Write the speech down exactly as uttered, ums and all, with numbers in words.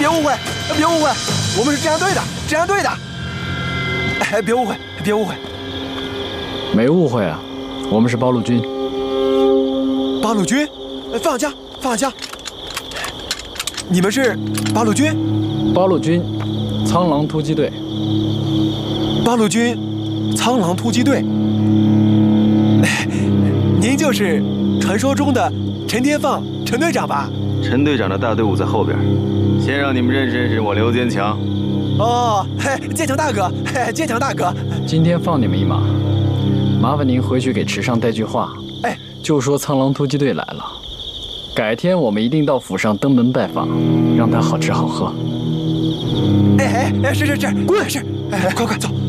别误会，别误会，我们是治安队的，治安队的。哎，别误会，别误会。 没误会啊，我们是八路军。 八路军，放下枪，放下枪。你们是八路军？ 八路军，苍狼突击队。 八路军，苍狼突击队。您就是传说中的陈天放陈队长吧？ 陈队长的大队伍在后边，先让你们认识认识我刘坚强。 哦，嘿，坚强大哥，嘿，坚强大哥， 今天放你们一马，麻烦您回去给池上带句话， 哎， 就说苍狼突击队来了，改天我们一定到府上登门拜访，让他好吃好喝。 哎哎哎，是是是，滚是，哎，快快走。